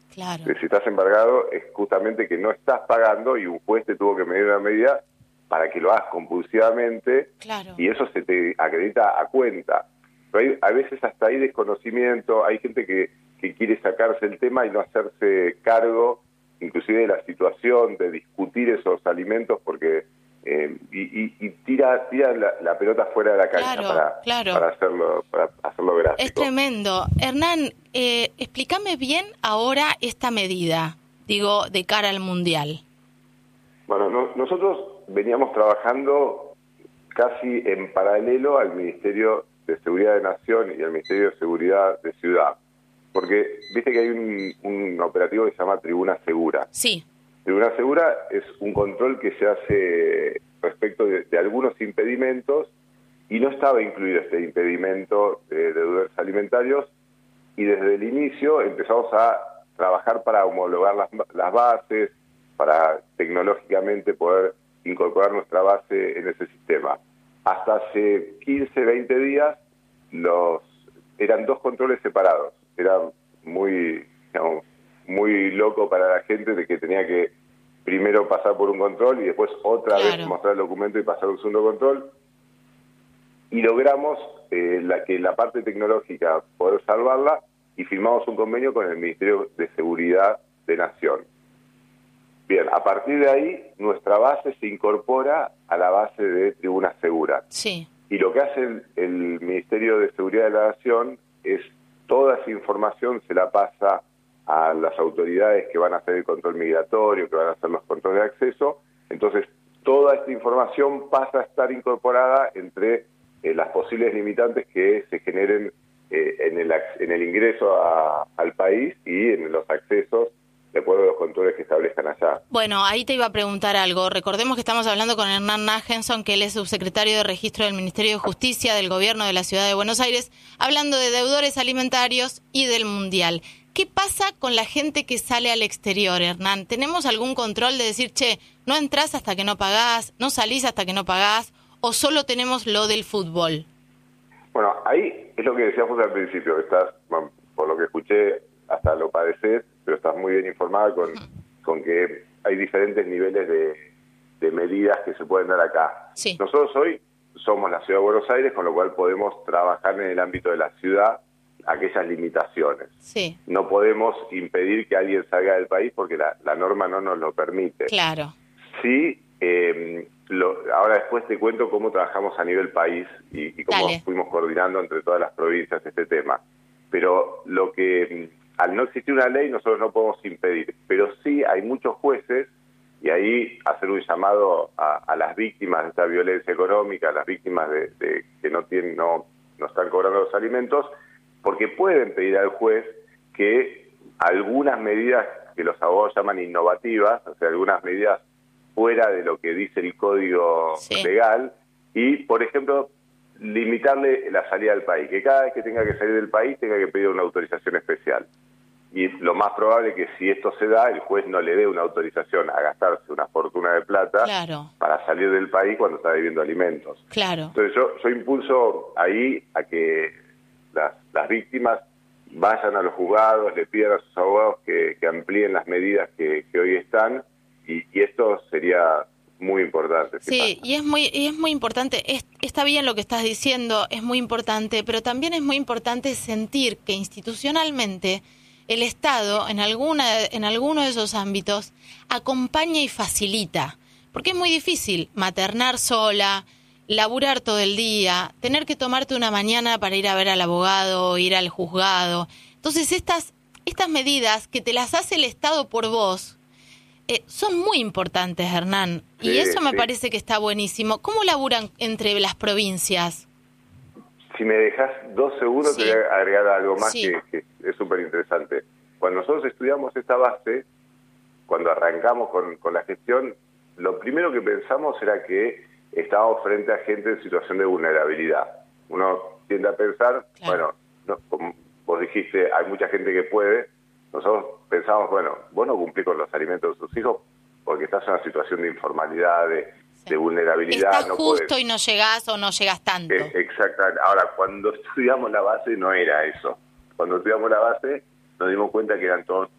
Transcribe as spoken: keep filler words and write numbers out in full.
Claro. Si estás embargado es justamente que no estás pagando y un juez te tuvo que medir una medida para que lo hagas compulsivamente, claro. y eso se te acredita a cuenta. Pero hay, a veces hasta hay desconocimiento, hay gente que, que quiere sacarse el tema y no hacerse cargo, inclusive de la situación, de discutir esos alimentos, porque eh, y, y, y tira tira la, la pelota fuera de la cancha claro, para, claro. para hacerlo para hacerlo gráfico. Es tremendo. Hernán, eh, explícame bien ahora esta medida, digo, de cara al Mundial. Bueno, no, nosotros veníamos trabajando casi en paralelo al Ministerio de Seguridad de Nación y al Ministerio de Seguridad de Ciudad, porque viste que hay un, un operativo que se llama Tribuna Segura. Sí. Tribuna Segura es un control que se hace respecto de, de algunos impedimentos, y no estaba incluido este impedimento de, de deudores alimentarios, y desde el inicio empezamos a trabajar para homologar las, las bases, para tecnológicamente poder incorporar nuestra base en ese sistema. Hasta hace quince, veinte días los eran dos controles separados. Era muy, digamos, muy loco para la gente de que tenía que primero pasar por un control y después otra claro. vez mostrar el documento y pasar un segundo control. Y logramos eh, la que la parte tecnológica poder salvarla, y firmamos un convenio con el Ministerio de Seguridad de Nación. Bien, a partir de ahí, nuestra base se incorpora a la base de Tribuna Segura. Sí. Y lo que hace el, el Ministerio de Seguridad de la Nación es toda esa información se la pasa a las autoridades que van a hacer el control migratorio, que van a hacer los controles de acceso. Entonces, toda esta información pasa a estar incorporada entre eh, las posibles limitantes que se generen eh, en, el, en el ingreso a, al país y en los accesos, de acuerdo a los controles que establezcan allá. Bueno, ahí te iba a preguntar algo. Recordemos que estamos hablando con Hernán Nagenson, que él es subsecretario de Registro del Ministerio de Justicia del Gobierno de la Ciudad de Buenos Aires, hablando de deudores alimentarios y del Mundial. ¿Qué pasa con la gente que sale al exterior, Hernán? ¿Tenemos algún control de decir, che, no entrás hasta que no pagás, no salís hasta que no pagás, o solo tenemos lo del fútbol? Bueno, ahí es lo que decíamos al principio, que estás, bueno, por lo que escuché, hasta lo padeces, pero estás muy bien informada con, con que hay diferentes niveles de, de medidas que se pueden dar acá. Sí. Nosotros hoy somos la Ciudad de Buenos Aires, con lo cual podemos trabajar en el ámbito de la ciudad aquellas limitaciones. Sí. No podemos impedir que alguien salga del país porque la, la norma no nos lo permite. Claro. Sí, eh, lo, ahora después te cuento cómo trabajamos a nivel país y, y cómo Dale. fuimos coordinando entre todas las provincias este tema. Pero lo que, al no existir una ley, nosotros no podemos impedir. Pero sí hay muchos jueces, y ahí hacer un llamado a, a las víctimas de esta violencia económica, a las víctimas de, de que no tienen, no, no están cobrando los alimentos, porque pueden pedir al juez que algunas medidas que los abogados llaman innovativas, o sea, algunas medidas fuera de lo que dice el código sí. legal, y, por ejemplo, limitarle la salida del país, que cada vez que tenga que salir del país tenga que pedir una autorización especial. Y lo más probable es que si esto se da, el juez no le dé una autorización a gastarse una fortuna de plata claro. para salir del país cuando está debiendo alimentos. Claro. Entonces yo, yo impulso ahí a que las, las víctimas vayan a los juzgados, le pidan a sus abogados que, que amplíen las medidas que, que hoy están, y, y esto sería muy importante. Sí, y es muy y es muy importante, es, está bien lo que estás diciendo, es muy importante, pero también es muy importante sentir que institucionalmente el Estado en alguna en alguno de esos ámbitos acompaña y facilita, porque es muy difícil maternar sola, laburar todo el día, tener que tomarte una mañana para ir a ver al abogado, ir al juzgado. Entonces estas estas medidas que te las hace el Estado por vos eh, son muy importantes, Hernán, y sí, eso me sí. parece que está buenísimo. ¿Cómo laburan entre las provincias? Si me dejas dos segundos, Sí. te voy a agregar algo más Sí. que, que es súper interesante. Cuando nosotros estudiamos esta base, cuando arrancamos con, con la gestión, lo primero que pensamos era que estábamos frente a gente en situación de vulnerabilidad. Uno tiende a pensar, Claro. bueno, no, como vos dijiste, hay mucha gente que puede. Nosotros pensamos, bueno, vos no cumplís con los alimentos de sus hijos porque estás en una situación de informalidad, de, Sí. de vulnerabilidad. Estás no justo podés. y no llegás o no llegás tanto. Eh, exactamente. Ahora, cuando estudiamos la base no era eso. Cuando estudiamos la base nos dimos cuenta que eran todos